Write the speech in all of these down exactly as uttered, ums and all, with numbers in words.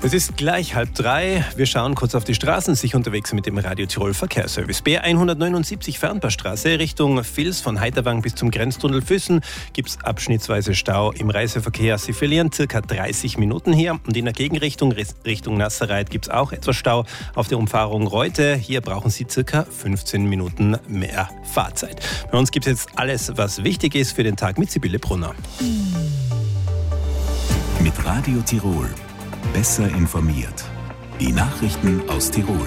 Es ist gleich halb drei. Wir schauen kurz auf die Straßen, sich unterwegs mit dem Radio Tirol Verkehrsservice. B R hundertneunundsiebzig Fernpassstraße Richtung Vils von Heiterwang bis zum Grenztunnel Füssen gibt es abschnittsweise Stau im Reiseverkehr. Sie verlieren circa dreißig Minuten hier. Und in der Gegenrichtung Richtung Nasserreit gibt es auch etwas Stau auf der Umfahrung Reute. Hier brauchen Sie circa fünfzehn Minuten mehr Fahrzeit. Bei uns gibt es jetzt alles, was wichtig ist für den Tag mit Sibylle Brunner. Mit Radio Tirol. Besser informiert. Die Nachrichten aus Tirol.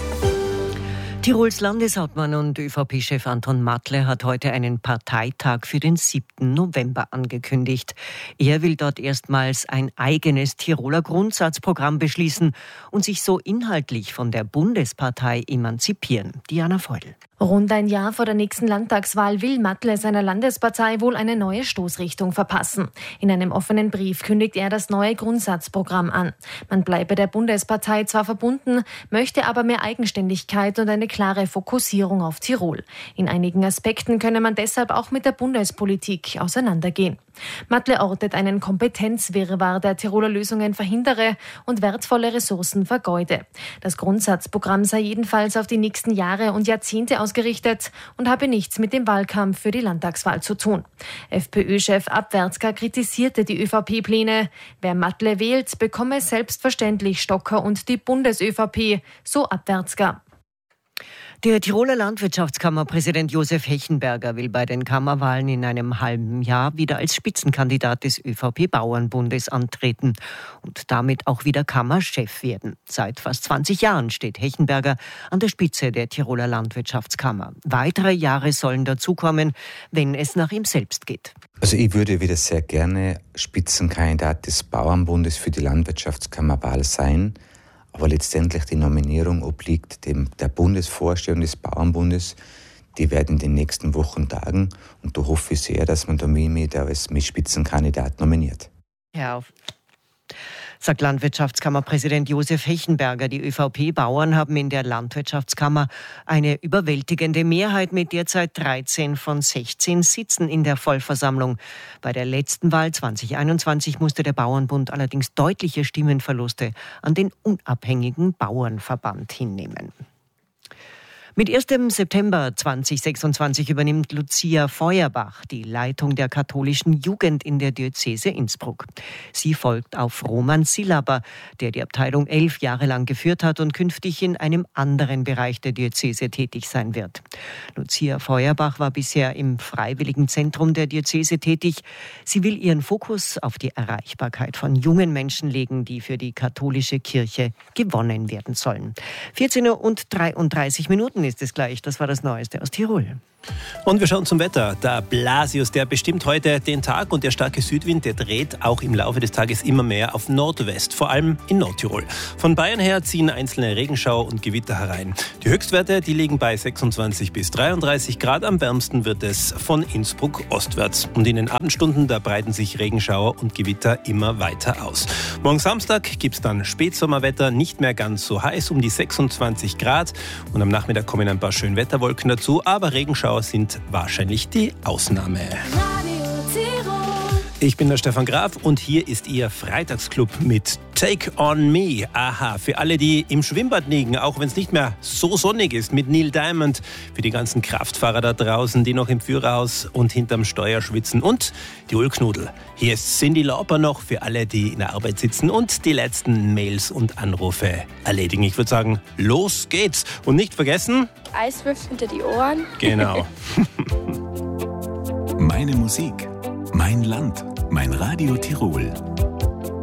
Tirols Landeshauptmann und ÖVP-Chef Anton Matle hat heute einen Parteitag für den siebten November angekündigt. Er will dort erstmals ein eigenes Tiroler Grundsatzprogramm beschließen und sich so inhaltlich von der Bundespartei emanzipieren. Diana Feudel. Rund ein Jahr vor der nächsten Landtagswahl will Matle seiner Landespartei wohl eine neue Stoßrichtung verpassen. In einem offenen Brief kündigt er das neue Grundsatzprogramm an. Man bleibe der Bundespartei zwar verbunden, möchte aber mehr Eigenständigkeit und eine klare Fokussierung auf Tirol. In einigen Aspekten könne man deshalb auch mit der Bundespolitik auseinandergehen. Matle ortet einen Kompetenzwirrwarr, der Tiroler Lösungen verhindere und wertvolle Ressourcen vergeude. Das Grundsatzprogramm sei jedenfalls auf die nächsten Jahre und Jahrzehnte ausgerichtet und habe nichts mit dem Wahlkampf für die Landtagswahl zu tun. FPÖ-Chef Abwärtsger kritisierte die ÖVP-Pläne. Wer Matle wählt, bekomme selbstverständlich Stocker und die Bundes-ÖVP, so Abwärtsger. Der Tiroler Landwirtschaftskammerpräsident Josef Hechenberger will bei den Kammerwahlen in einem halben Jahr wieder als Spitzenkandidat des ÖVP-Bauernbundes antreten und damit auch wieder Kammerchef werden. Seit fast zwanzig Jahren steht Hechenberger an der Spitze der Tiroler Landwirtschaftskammer. Weitere Jahre sollen dazukommen, wenn es nach ihm selbst geht. Also ich würde wieder sehr gerne Spitzenkandidat des Bauernbundes für die Landwirtschaftskammerwahl sein. Aber letztendlich die Nominierung obliegt dem, der Bundesvorstehung des Bauernbundes. Die werden in den nächsten Wochen tagen. Und da hoffe ich sehr, dass man da mich als Spitzenkandidat nominiert. Ja, sagt Landwirtschaftskammerpräsident Josef Hechenberger. Die ÖVP-Bauern haben in der Landwirtschaftskammer eine überwältigende Mehrheit mit derzeit dreizehn von sechzehn Sitzen in der Vollversammlung. Bei der letzten Wahl zwanzig einundzwanzig musste der Bauernbund allerdings deutliche Stimmenverluste an den unabhängigen Bauernverband hinnehmen. Mit ersten September zweitausendsechsundzwanzig übernimmt Lucia Feuerbach die Leitung der katholischen Jugend in der Diözese Innsbruck. Sie folgt auf Roman Silaber, der die Abteilung elf Jahre lang geführt hat und künftig in einem anderen Bereich der Diözese tätig sein wird. Lucia Feuerbach war bisher im Freiwilligen Zentrum der Diözese tätig. Sie will ihren Fokus auf die Erreichbarkeit von jungen Menschen legen, die für die katholische Kirche gewonnen werden sollen. vierzehn Uhr und dreiunddreißig Minuten ist es gleich. Das war das Neueste aus Tirol. Und wir schauen zum Wetter. Der Blasius, der bestimmt heute den Tag und der starke Südwind, der dreht auch im Laufe des Tages immer mehr auf Nordwest, vor allem in Nordtirol. Von Bayern her ziehen einzelne Regenschauer und Gewitter herein. Die Höchstwerte, die liegen bei sechsundzwanzig bis dreiunddreißig Grad. Am wärmsten wird es von Innsbruck ostwärts. Und in den Abendstunden, da breiten sich Regenschauer und Gewitter immer weiter aus. Morgen Samstag gibt es dann Spätsommerwetter, nicht mehr ganz so heiß, um die sechsundzwanzig Grad. Und am Nachmittag kommen ein paar Schönwetterwolken dazu, aber Regenschauer sind wahrscheinlich die Ausnahme. Ich bin der Stefan Graf und hier ist Ihr Freitagsclub mit Take on Me. Aha, für alle, die im Schwimmbad liegen, auch wenn es nicht mehr so sonnig ist, mit Neil Diamond. Für die ganzen Kraftfahrer da draußen, die noch im Führerhaus und hinterm Steuer schwitzen. Und die Ulknudel. Hier ist Cyndi Lauper noch für alle, die in der Arbeit sitzen und die letzten Mails und Anrufe erledigen. Ich würde sagen, los geht's. Und nicht vergessen... Eiswürfel hinter die Ohren. Genau. Meine Musik, mein Land, mein Radio Tirol.